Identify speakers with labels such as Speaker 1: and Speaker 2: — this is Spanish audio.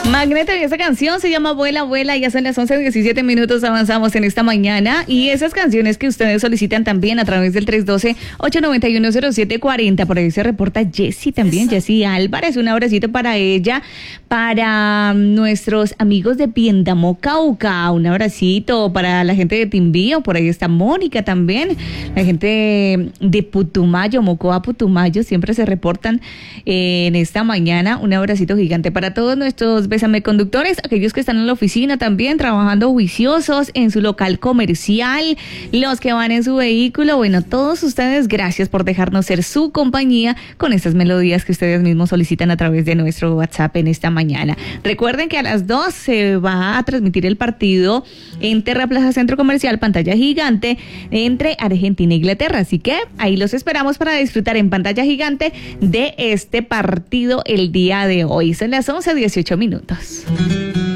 Speaker 1: Magneto, y esa canción se llama Vuela, Vuela. Ya son las 11:17, avanzamos en esta mañana. Y esas canciones que ustedes solicitan también a través del 312-891-0740. Por ahí se reporta Jessy también, Jessy Álvarez. Un abracito para ella, para nuestros amigos de Piendamó, Cauca. Un abracito para la gente de Timbío. Por ahí está Mónica también. La gente de Putumayo, Mocoa, Putumayo, siempre se reportan en esta mañana. Un abracito gigante para todos nuestros Bésame conductores, aquellos que están en la oficina también trabajando juiciosos en su local comercial, los que van en su vehículo. Bueno, todos ustedes, gracias por dejarnos ser su compañía con estas melodías que ustedes mismos solicitan a través de nuestro WhatsApp en esta mañana. Recuerden que a las 2 se va a transmitir el partido en Terra Plaza Centro Comercial, pantalla gigante, entre Argentina e Inglaterra. Así que ahí los esperamos para disfrutar en pantalla gigante de este partido el día de hoy. Son las 11:18.